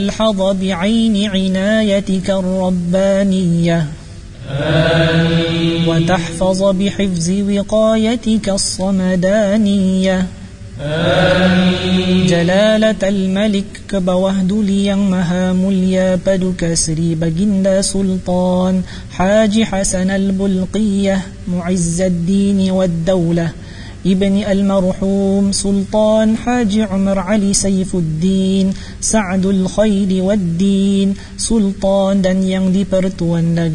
الحظ بعين عنايتك الربانية. آمين. وتحفظ بحفظ وقايتك الصمدانية. آمين. جلالة الملك كبوهد ليang maha mulya paduka Sri Baginda Sultan Haji Hasan al-Bulqiyah معز الدين والدولة ابن المرحوم سلطان حاجي عمر علي سيف الدين سعد الخير والدين Sultan dan yang dipertuan